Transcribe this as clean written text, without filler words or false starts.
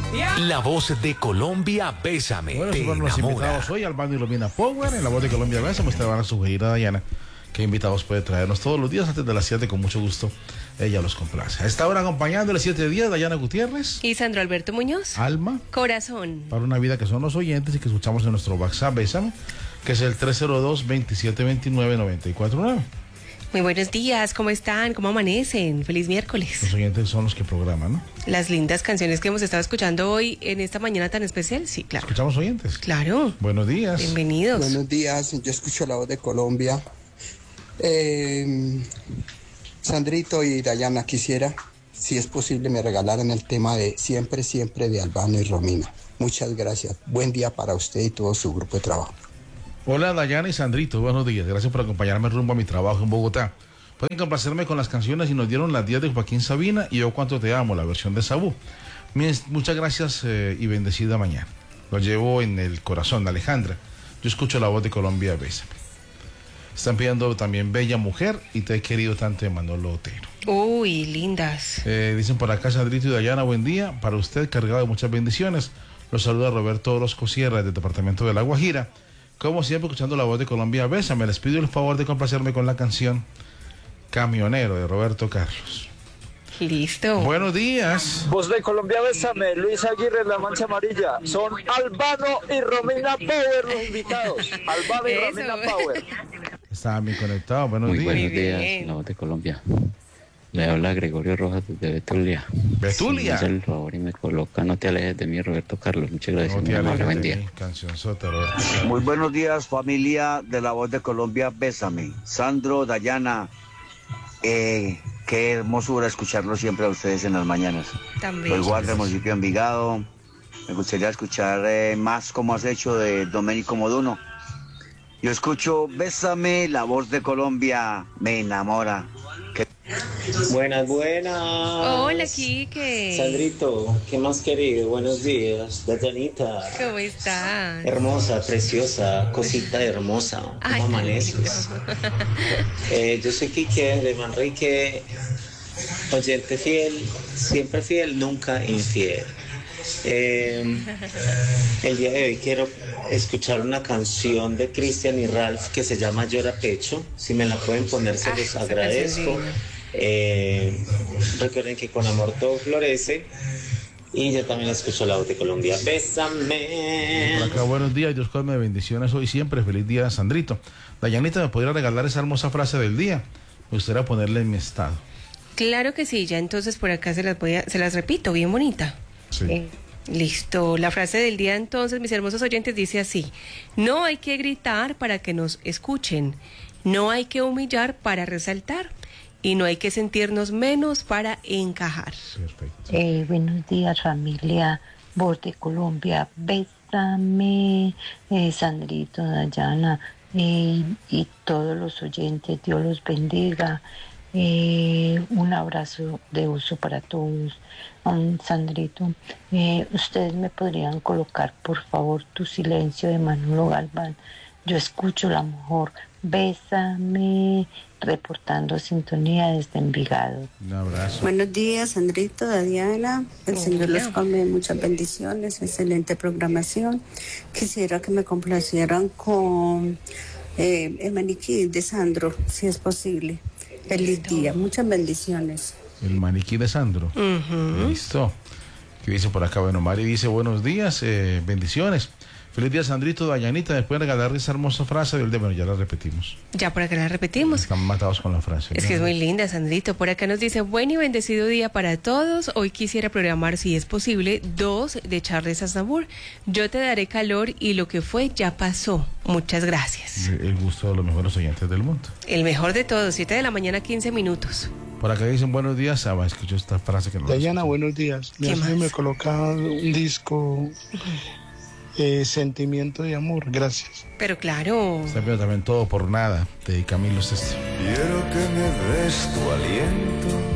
La voz de Colombia, Bésame, Bueno, te fueron los enamora. invitados hoy, Albano y Romina Power, en la voz de Colombia Bésame. Ustedes van a sugerir a Dayana qué invitados puede traernos todos los días antes de las 7, con mucho gusto. Ella los complace. A esta hora acompañándole 7 días, Dayana Gutiérrez. Y Sandro Alberto Muñoz. Alma. Corazón. Para una vida, que son los oyentes y que escuchamos en nuestro WhatsApp Bésame, que es el 302-2729-949. Muy buenos días, ¿cómo están? ¿Cómo amanecen? Feliz miércoles. Los oyentes son los que programan, ¿no? Las lindas canciones que hemos estado escuchando hoy en esta mañana tan especial, sí, claro. ¿Escuchamos oyentes? Claro. Buenos días. Bienvenidos. Buenos días, yo escucho la voz de Colombia. Sandrito y Dayana, quisiera, si es posible, me regalaran el tema de Siempre, Siempre de Albano y Romina. Muchas gracias. Buen día para usted y todo su grupo de trabajo. Hola Dayana y Sandrito, buenos días. Gracias por acompañarme rumbo a mi trabajo en Bogotá. Pueden complacerme con las canciones y nos dieron las 10 de Joaquín Sabina y Yo Cuánto Te Amo, la versión de Sabú. Muchas gracias y bendecida mañana. Lo llevo en el corazón, Alejandra. Yo escucho la voz de Colombia, Bésame. Están pidiendo también Bella Mujer y Te he querido tanto, de Manolo Otero. Uy, lindas. Dicen por acá Sandrito y Dayana, buen día. Para usted, cargado de muchas bendiciones. Los saluda Roberto Orozco Sierra, del departamento de La Guajira. Como siempre, escuchando la voz de Colombia Bésame, les pido el favor de complacerme con la canción Camionero de Roberto Carlos. Listo. Buenos días. Voz de Colombia Bésame, Luis Aguirre, La Mancha Amarilla. Son Albano y Romina Power los invitados. Albano y Eso. Romina Power. Estaban bien conectados. Buenos Muy días. buenos Muy días, bien. la voz de Colombia. Le habla Gregorio Rojas desde Betulia. Betulia. Si me hace el favor y me coloca No te alejes de mí, Roberto Carlos. Muchas gracias. No te muy amable, alejes buen de día. mí, cancionzota, Roberto Carlos. Muy buenos días, familia de la voz de Colombia, Bésame. Sandro, Dayana, qué hermosura escucharlo siempre a ustedes en las mañanas. También. Soy Juan del municipio de Envigado. Me gustaría escuchar más como has hecho de Domenico Moduno. Yo escucho Bésame, la voz de Colombia, me enamora. Buenas, buenas. Hola, Quique. Sandrito, ¿qué más querido? Buenos días. Dayanita. ¿Cómo estás? Hermosa, preciosa, cosita hermosa. ¿Cómo Ay, tan amaneces? Yo soy Quique de Manrique, oyente fiel, siempre fiel, nunca infiel. El día de hoy quiero escuchar una canción de Cristian y Ralph que se llama Llora Pecho. Si me la pueden poner, se los esa agradezco. canción Recuerden que con amor todo florece. Y yo también escucho la voz de Colombia. Bésame. Por acá, buenos días. Dios colme de bendiciones hoy siempre. Feliz día, Sandrito. Dayanita, ¿me podría regalar esa hermosa frase del día? Me gustaría ponerla en mi estado. Claro que sí, ya entonces por acá se las repito, bien bonita. Sí. Listo, la frase del día entonces, mis hermosos oyentes, dice así: no hay que gritar para que nos escuchen, no hay que humillar para resaltar y no hay que sentirnos menos para encajar. Perfecto. Buenos días, familia Voz de Colombia, Bésame, Sandrito, Dayana, y todos los oyentes, Dios los bendiga. Un abrazo de uso para todos. Sandrito, ustedes me podrían colocar por favor Tu Silencio de Manolo Galván. Yo escucho la mejor. Bésame, reportando sintonía desde Envigado. Un abrazo. Buenos días, Sandrito, Dayana. El Señor los colme de muchas bendiciones, excelente programación. Quisiera que me complacieran con el maniquí de Sandro, si es posible. Feliz día, muchas bendiciones. El maniquí de Sandro. Listo. ¿Qué dice por acá? Bueno, Mari dice buenos días, bendiciones. Feliz día, Sandrito, Dayanita. Después de regalar esa hermosa frase del día, bueno, ya la repetimos. Ya por acá la repetimos. Están matados con la frase. Es que es muy linda, Sandrito. Por acá nos dice, buen y bendecido día para todos. Hoy quisiera programar, si es posible, 2 de Charles Aznavour. Yo te daré calor y lo que fue ya pasó. Muchas gracias. El gusto de los mejores oyentes del mundo. El mejor de todos, 7 de la mañana, 15 minutos. Por acá dicen buenos días. Escucho esta frase que no. Dayana, buenos días. Me colocan un disco Sentimiento de Amor. Gracias. Pero claro. Está viendo también Todo por Nada de Camilo Sesto. Quiero que me des tu aliento